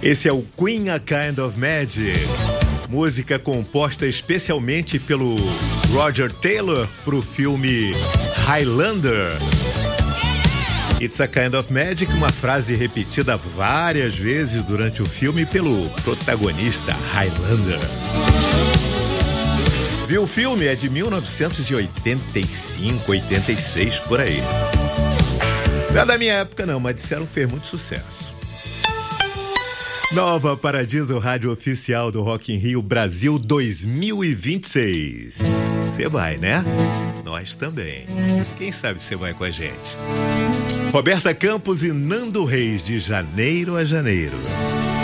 Esse é o Queen, A Kind of Magic, música composta especialmente pelo Roger Taylor para o filme Highlander. It's a Kind of Magic, uma frase repetida várias vezes durante o filme pelo protagonista Highlander. Viu o filme? É de 1985, 86, por aí. Não é da minha época não, mas disseram que fez muito sucesso. Nova Paradiso, rádio oficial do Rock in Rio Brasil 2026. Você vai, né? Nós também. Quem sabe você vai com a gente. Roberta Campos e Nando Reis, de janeiro a janeiro.